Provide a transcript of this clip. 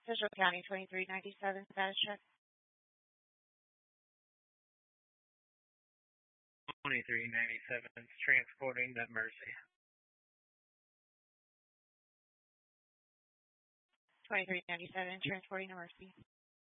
Central County 2397 status check. 2397 transporting that Mercy. 2397 transporting the Mercy.